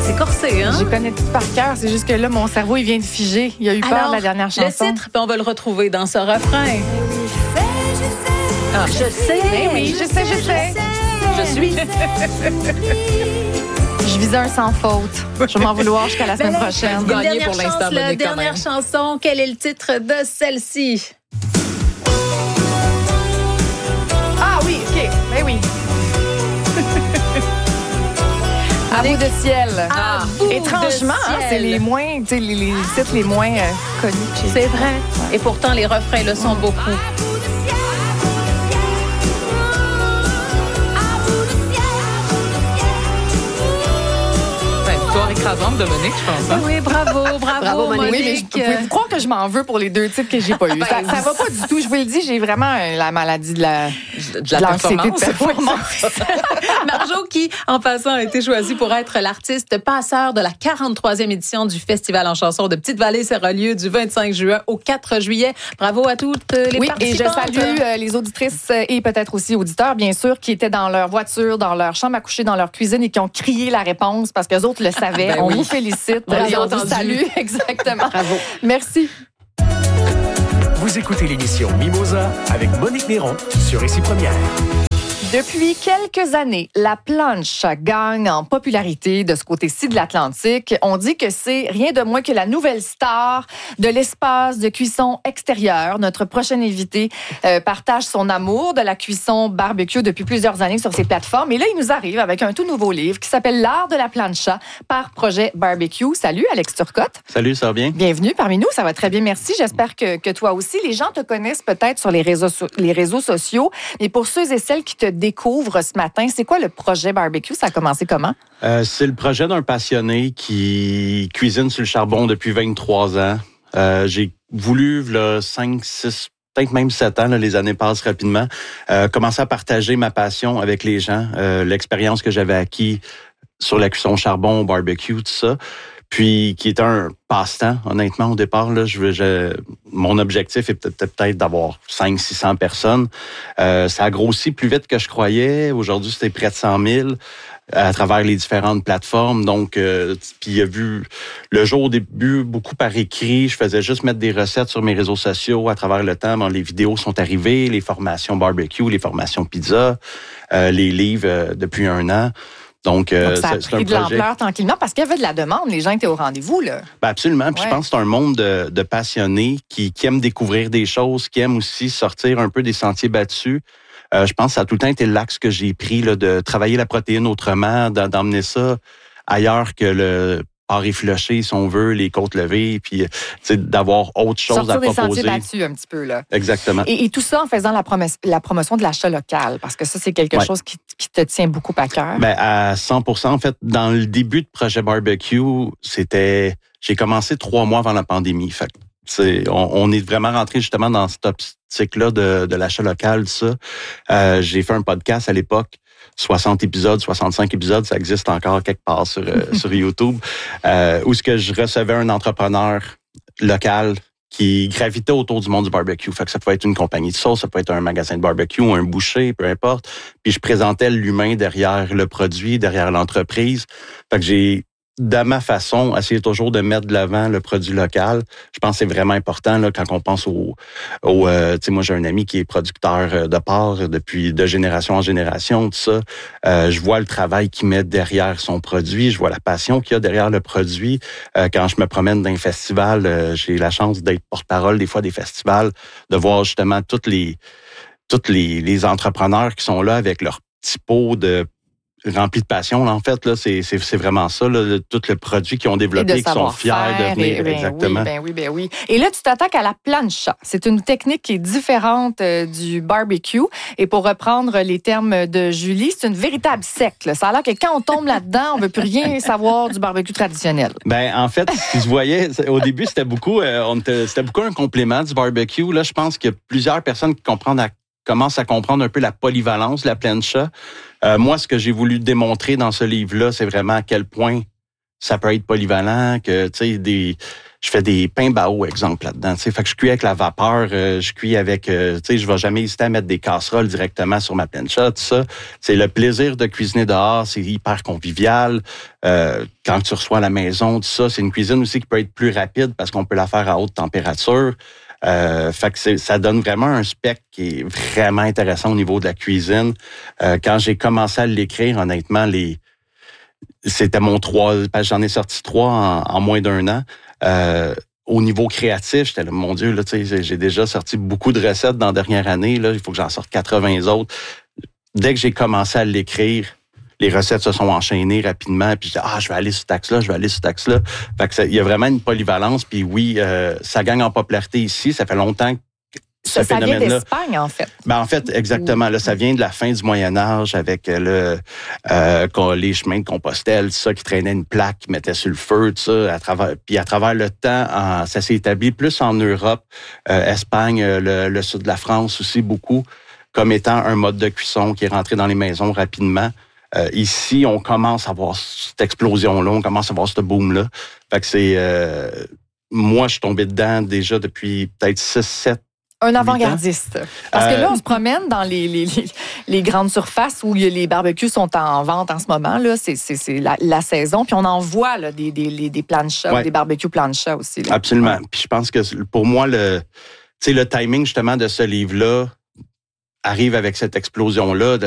C'est corsé, hein? Je connais tout par cœur. C'est juste que là, mon cerveau, il vient de figer. Il a eu peur de la dernière chanson. Le titre, puis on va le retrouver dans ce refrain. Ah, je sais. Eh oui, je sais. Je suis. Je visais un sans faute. Je vais m'en vouloir jusqu'à la semaine prochaine. Une Gagné dernière pour l'instant, chance, la Monique, quand dernière même. chanson. Quel est le titre de celle-ci? Ah oui, OK. Ben oui. À bout de ciel. À bout Étrangement, de ciel. c'est les moins, tu sais, les titres les moins connus. C'est vrai. Et pourtant, les refrains le sont beaucoup. Victoire écrasante de Monique, je pense. Hein? Oui, bravo, Bravo, Monique. Oui, mais Monique. pouvez-vous croire que je m'en veux pour les deux titres que j'ai pas eu? Ça va pas du tout. Je vous le dis, j'ai vraiment la maladie de l'anxiété de performance. Marjo, qui, en passant, a été choisie pour être l'artiste passeur de la 43e édition du Festival en chanson de Petite-Vallée. Ça aura lieu du 25 juin au 4 juillet. Bravo à toutes les Oui, et je participantes. salue les auditrices et peut-être aussi auditeurs, bien sûr, qui étaient dans leur voiture, dans leur chambre à coucher, dans leur cuisine et qui ont crié la réponse parce que les autres le savaient. Ben On oui. vous félicite. On les Et a on vous entendus. salue. Exactement. Bravo. Merci. Vous écoutez l'émission Mimosa avec Monique Néron sur Ici Première. Depuis quelques années, la plancha gagne en popularité de ce côté-ci de l'Atlantique. On dit que c'est rien de moins que la nouvelle star de l'espace de cuisson extérieure. Notre prochain invité partage son amour de la cuisson barbecue depuis plusieurs années sur ses plateformes. Et là, il nous arrive avec un tout nouveau livre qui s'appelle L'art de la plancha par Projet Barbecue. Salut, Alex Turcotte. Salut, ça va bien? Bienvenue parmi nous. Ça va très bien, merci. J'espère que toi aussi. Les gens te connaissent peut-être sur les réseaux sociaux. Mais pour ceux et celles qui te découvrent ce matin, c'est quoi le projet barbecue? Ça a commencé comment? C'est le projet d'un passionné qui cuisine sur le charbon depuis 23 ans. J'ai voulu, là, 5, 6, peut-être même 7 ans, là, les années passent rapidement, commencer à partager ma passion avec les gens, l'expérience que j'avais acquis sur la cuisson au charbon, au barbecue, tout ça. Puis qui est un passe-temps, honnêtement, au départ. Là, mon objectif était peut-être d'avoir 500-600 personnes. Ça a grossi plus vite que je croyais. Aujourd'hui, c'était près de 100 000 à travers les différentes plateformes. Donc, puis il y a vu le jour au début, beaucoup par écrit. Je faisais juste mettre des recettes sur mes réseaux sociaux. À travers le temps, les vidéos sont arrivées, les formations barbecue, les formations pizza, les livres depuis 1 an. Donc ça a c'est un pris de projet. l'ampleur tranquillement parce qu'il y avait de la demande. Les gens étaient au rendez-vous, là. Ben absolument. Puis Ouais. je pense que c'est un monde de passionnés qui aiment découvrir des choses, qui aiment aussi sortir un peu des sentiers battus. Je pense que ça a tout le temps été l'axe que j'ai pris là, de travailler la protéine autrement, d'emmener ça ailleurs que le porc effiloché, si on veut, les côtes levées, puis d'avoir autre chose Sortir à des proposer. sentiers battus un petit peu, là. Exactement. Et tout ça en faisant la promotion de l'achat local, parce que ça, c'est quelque Ouais. chose qui te tient beaucoup à cœur. Ben, à 100%. En fait, dans le début de Projet Barbecue, j'ai commencé 3 mois avant la pandémie. Fait que, on est vraiment rentré justement dans cette optique-là de l'achat local, tout ça. J'ai fait un podcast à l'époque, 60 épisodes, 65 épisodes, ça existe encore quelque part sur YouTube, où ce que je recevais un entrepreneur local qui gravitait autour du monde du barbecue. Fait que ça pouvait être une compagnie de sauce, ça peut être un magasin de barbecue, un boucher, peu importe. Puis je présentais l'humain derrière le produit, derrière l'entreprise. Fait que j'ai, de ma façon, essayé toujours de mettre de l'avant le produit local. Je pense que c'est vraiment important là, quand on pense tu sais, moi j'ai un ami qui est producteur de porc depuis de génération en génération, tout ça. Je vois le travail qu'il met derrière son produit, je vois la passion qu'il y a derrière le produit. Quand je me promène dans un festival, j'ai la chance d'être porte-parole des fois des festivals, de voir justement tous les entrepreneurs qui sont là avec leur petit pot de rempli de passion. Là, en fait, là, c'est vraiment ça, là, tout le produit qu'ils ont développé, qu'ils sont fiers de venir. Exactement. Ben oui. Et là, tu t'attaques à la plancha. C'est une technique qui est différente du barbecue. Et pour reprendre les termes de Julie, c'est une véritable secte, là. Ça a l'air que quand on tombe là-dedans, on ne veut plus rien savoir du barbecue traditionnel. Ben, en fait, ce qui se voyait, au début, c'était beaucoup un complément du barbecue. Là, je pense qu'il y a plusieurs personnes qui commencent à comprendre un peu la polyvalence de la plancha. Moi, ce que j'ai voulu démontrer dans ce livre-là, c'est vraiment à quel point ça peut être polyvalent, que, tu sais, je fais des pains bao, exemple, là-dedans. Tu sais, fait que je cuis avec la vapeur, je cuis avec, tu sais, je vais jamais hésiter à mettre des casseroles directement sur ma plancha, tout ça. C'est le plaisir de cuisiner dehors, c'est hyper convivial. Quand tu reçois à la maison, tout ça, c'est une cuisine aussi qui peut être plus rapide parce qu'on peut la faire à haute température. Fait que ça donne vraiment un spectre qui est vraiment intéressant au niveau de la cuisine. Quand j'ai commencé à l'écrire, honnêtement, c'était mon 3, parce que j'en ai sorti 3 en moins d'1 an. Au niveau créatif, j'étais là, mon Dieu, là, tu sais, j'ai déjà sorti beaucoup de recettes dans la dernière année. Là, il faut que j'en sorte 80 autres. Dès que j'ai commencé à l'écrire, les recettes se sont enchaînées rapidement. Puis je disais, je vais aller sur cet axe-là, je vais aller sur cet axe-là. Fait que il y a vraiment une polyvalence. Puis oui, ça gagne en popularité ici. Ça fait longtemps que ça vient d'Espagne, en fait. Ben, en fait, exactement. Là, ça vient de la fin du Moyen-Âge avec les chemins de Compostelle, tout ça, qui traînait une plaque, qui mettait sur le feu, tout ça. Puis à travers le temps, ça s'est établi plus en Europe, Espagne, le sud de la France aussi, beaucoup, comme étant un mode de cuisson qui est rentré dans les maisons rapidement. Ici, on commence à voir cette explosion-là, on commence à voir ce boom-là. Fait que c'est... moi, je suis tombé dedans déjà depuis peut-être 6-7. Un avant-gardiste. Parce que là, on se promène dans les grandes surfaces où les barbecues sont en vente en ce moment. Là, c'est la saison. Puis on en voit là, des planchas, des barbecues planchas aussi. Là. Absolument. Ouais. Puis je pense que pour moi, le timing justement de ce livre-là arrive avec cette explosion-là